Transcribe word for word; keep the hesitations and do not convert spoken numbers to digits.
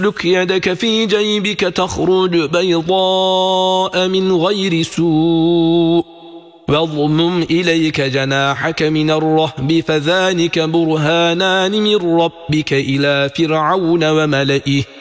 اسلك يدك في جيبك تخرج بيضاء من غير سوء واضمم إليك جناحك من الرهب فذلك برهانان من ربك إلى فرعون وملئه